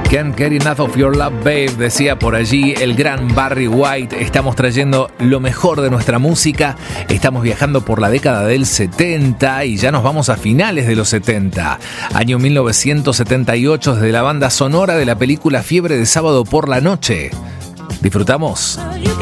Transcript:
Can't Get Enough of Your Love, Babe, decía por allí el gran Barry White. Estamos trayendo lo mejor de nuestra música. Estamos viajando por la década del 70 y ya nos vamos a finales de los 70. Año 1978, desde la banda sonora de la película Fiebre de Sábado por la Noche. ¿Disfrutamos?